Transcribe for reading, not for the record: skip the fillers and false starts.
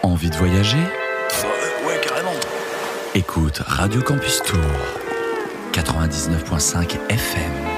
Envie de voyager ? Ouais, carrément. Écoute Radio Campus Tour, 99.5 FM.